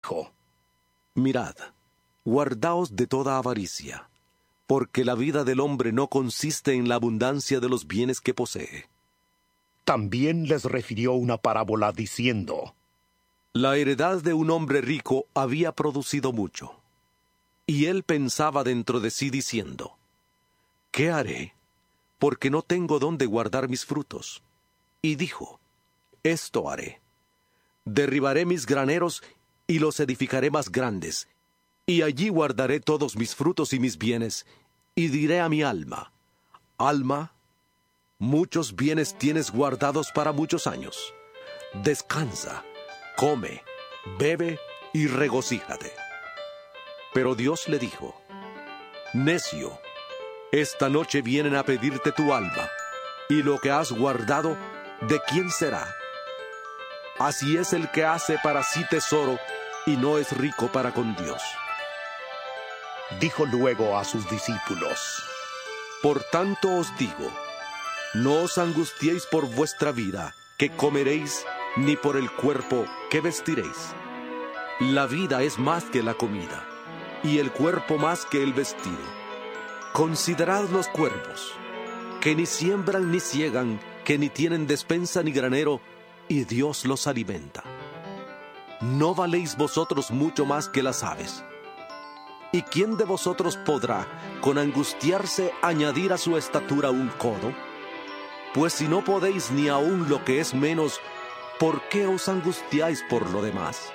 dijo: Mirad, guardaos de toda avaricia, porque la vida del hombre no consiste en la abundancia de los bienes que posee. También les refirió una parábola diciendo: La heredad de un hombre rico había producido mucho, y él pensaba dentro de sí diciendo: ¿Qué haré? Porque no tengo dónde guardar mis frutos. Y dijo: Esto haré: derribaré mis graneros y los edificaré más grandes, y allí guardaré todos mis frutos y mis bienes, y diré a mi alma: Alma, muchos bienes tienes guardados para muchos años. Descansa, come, bebe y regocíjate. Pero Dios le dijo: Necio, esta noche vienen a pedirte tu alma, y lo que has guardado, ¿de quién será? Así es el que hace para sí tesoro y no es rico para con Dios. Dijo luego a sus discípulos: Por tanto os digo, no os angustiéis por vuestra vida, que comeréis, ni por el cuerpo, que vestiréis. La vida es más que la comida, y el cuerpo más que el vestido. Considerad los cuervos, que ni siembran ni siegan, que ni tienen despensa ni granero, y Dios los alimenta. ¿No valéis vosotros mucho más que las aves? ¿Y quién de vosotros podrá, con angustiarse, añadir a su estatura un codo? Pues si no podéis ni aun lo que es menos, ¿por qué os angustiáis por lo demás?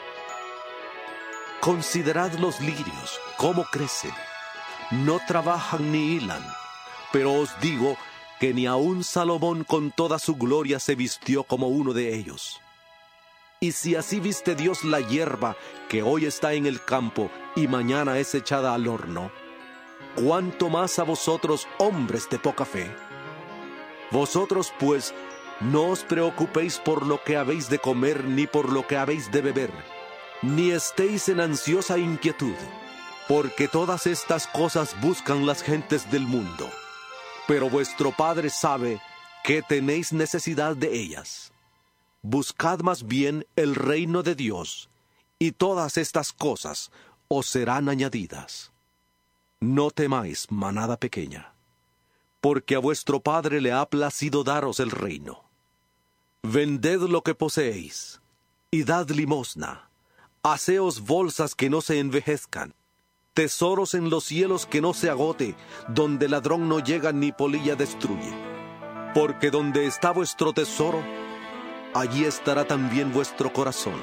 Considerad los lirios, cómo crecen. No trabajan ni hilan, pero os digo que ni aun Salomón con toda su gloria se vistió como uno de ellos. Y si así viste Dios la hierba, que hoy está en el campo y mañana es echada al horno, ¿cuánto más a vosotros, hombres de poca fe? Vosotros, pues, no os preocupéis por lo que habéis de comer ni por lo que habéis de beber, ni estéis en ansiosa inquietud, porque todas estas cosas buscan las gentes del mundo. Pero vuestro Padre sabe que tenéis necesidad de ellas. Buscad más bien el reino de Dios, y todas estas cosas os serán añadidas. No temáis, manada pequeña, porque a vuestro Padre le ha placido daros el reino. Vended lo que poseéis, y dad limosna. Haceos bolsas que no se envejezcan, tesoros en los cielos que no se agote, donde ladrón no llega ni polilla destruye. Porque donde está vuestro tesoro, allí estará también vuestro corazón.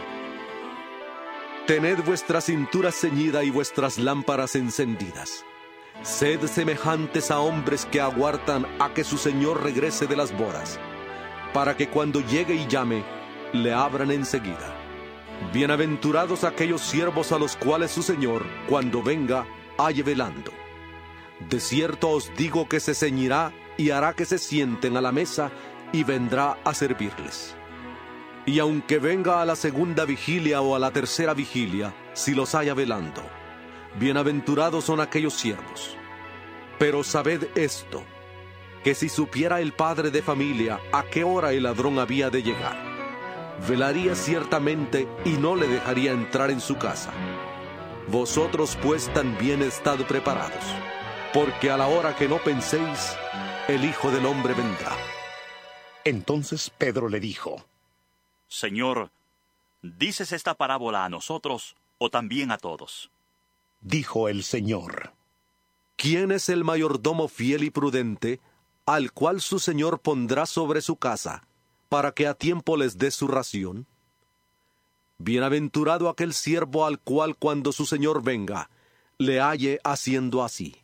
Tened vuestra cintura ceñida y vuestras lámparas encendidas. Sed semejantes a hombres que aguardan a que su señor regrese de las bodas, para que cuando llegue y llame, le abran enseguida. Bienaventurados aquellos siervos a los cuales su señor, cuando venga, halle velando. De cierto os digo que se ceñirá y hará que se sienten a la mesa y vendrá a servirles. Y aunque venga a la segunda vigilia o a la tercera vigilia, si los haya velando, bienaventurados son aquellos siervos. Pero sabed esto, que si supiera el padre de familia a qué hora el ladrón había de llegar, velaría ciertamente y no le dejaría entrar en su casa. Vosotros pues también estad preparados, porque a la hora que no penséis, el Hijo del Hombre vendrá. Entonces Pedro le dijo: Señor, ¿dices esta parábola a nosotros o también a todos? Dijo el Señor: ¿Quién es el mayordomo fiel y prudente, al cual su señor pondrá sobre su casa, para que a tiempo les dé su ración? Bienaventurado aquel siervo al cual cuando su señor venga, le halle haciendo así.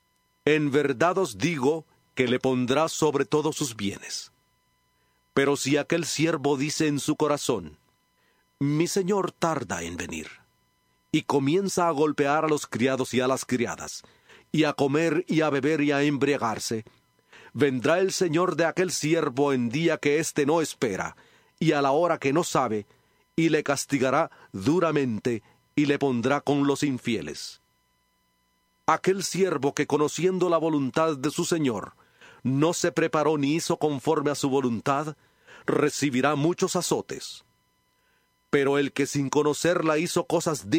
En verdad os digo que le pondrá sobre todos sus bienes. Pero si aquel siervo dice en su corazón: mi señor tarda en venir, y comienza a golpear a los criados y a las criadas, y a comer y a beber y a embriagarse, vendrá el señor de aquel siervo en día que éste no espera, y a la hora que no sabe, y le castigará duramente, y le pondrá con los infieles. Aquel siervo que, conociendo la voluntad de su señor, no se preparó ni hizo conforme a su voluntad, recibirá muchos azotes. Pero el que sin conocerla hizo cosas